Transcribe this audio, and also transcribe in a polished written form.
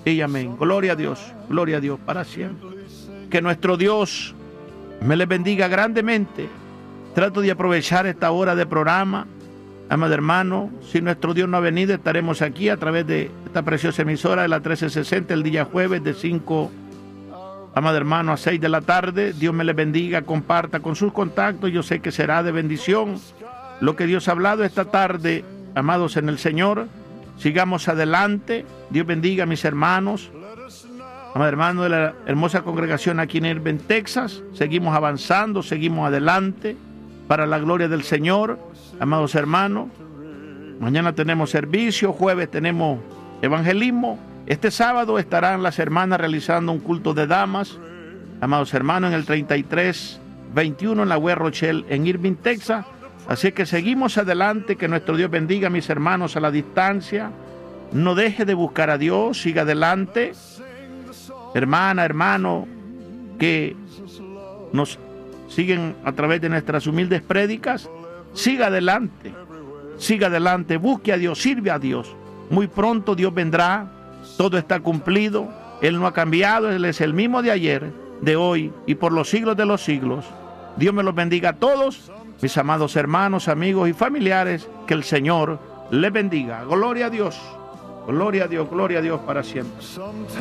y amén. Gloria a Dios para siempre. Que nuestro Dios me les bendiga grandemente. Trato de aprovechar esta hora de programa. Amado hermano, si nuestro Dios no ha venido, estaremos aquí a través de esta preciosa emisora de la 1360 el día jueves de 5, amado hermano, a 6 de la tarde. Dios me les bendiga, comparta con sus contactos. Yo sé que será de bendición lo que Dios ha hablado esta tarde, amados en el Señor. Sigamos adelante. Dios bendiga a mis hermanos, amado hermano de la hermosa congregación aquí en Irving, Texas. Seguimos avanzando, seguimos adelante para la gloria del Señor, amados hermanos. Mañana tenemos servicio, jueves tenemos evangelismo. Este sábado estarán las hermanas realizando un culto de damas, amados hermanos, en el 3321 en la West Rochelle en Irving, Texas. Así que seguimos adelante. Que nuestro Dios bendiga a mis hermanos a la distancia. No deje de buscar a Dios, siga adelante. Hermana, hermano, que nos siguen a través de nuestras humildes prédicas, siga adelante, busque a Dios, sirve a Dios. Muy pronto Dios vendrá, todo está cumplido, Él no ha cambiado, Él es el mismo de ayer, de hoy y por los siglos de los siglos. Dios me los bendiga a todos, mis amados hermanos, amigos y familiares, que el Señor les bendiga. Gloria a Dios, gloria a Dios, gloria a Dios para siempre.